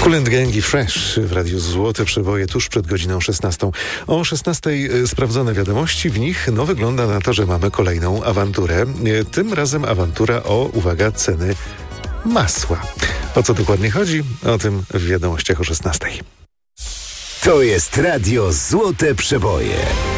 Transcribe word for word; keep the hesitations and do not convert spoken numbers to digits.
Kool and Gang i Fresh w Radiu Złote Przeboje tuż przed godziną szesnastą. O szesnastej sprawdzone wiadomości, w nich no wygląda na to, że mamy kolejną awanturę. Tym razem awantura o, uwaga, ceny masła. O co dokładnie chodzi? O tym w wiadomościach o szesnastej. To jest Radio Złote Przeboje.